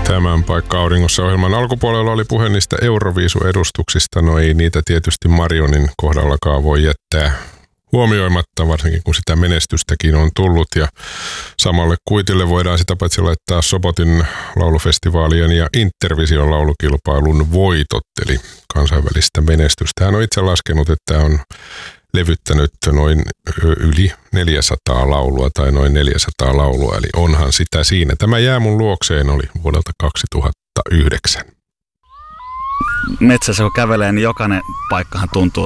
Tämän paikka auringossa -ohjelman alkupuolella oli puhe niistä Euroviisu-edustuksista. No ei niitä tietysti Marionin kohdallakaan voi jättää huomioimatta, varsinkin kun sitä menestystäkin on tullut. Ja samalle kuitille voidaan sitä paitsi laittaa Sopotin laulufestivaalien ja Intervision laulukilpailun voitot, eli kansainvälistä menestystä. Hän on itse laskenut, että on levyttänyt noin yli 400 laulua tai noin 400 laulua, eli onhan sitä siinä. Tämä Jää mun luokseen oli vuodelta 2009. Metsässä kun kävelee, niin jokainen paikkahan tuntuu